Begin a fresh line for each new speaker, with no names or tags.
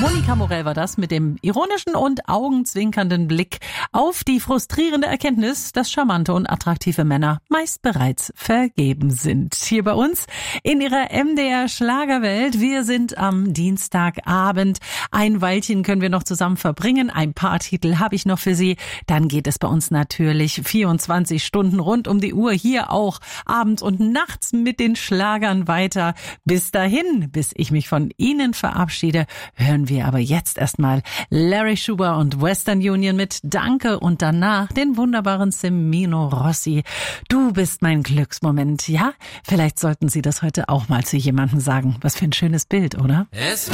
Monika Morell war das mit dem ironischen und augenzwinkernden Blick auf die frustrierende Erkenntnis, dass charmante und attraktive Männer meist bereits vergeben sind. Hier bei uns in ihrer MDR Schlagerwelt. Wir sind am Dienstagabend. Ein Weilchen können wir noch zusammen verbringen. Ein paar Titel habe ich noch für Sie. Dann geht es bei uns natürlich 24 Stunden rund um die Uhr hier auch abends und nachts mit den Schlagern weiter. Bis dahin, bis ich mich von Ihnen verabschiede, hören wir aber jetzt erstmal Larry Schuber und Western Union mit Danke und danach den wunderbaren Semino Rossi. Du bist mein Glücksmoment, ja? Vielleicht sollten Sie das heute auch mal zu jemandem sagen. Was für ein schönes Bild, oder?
Es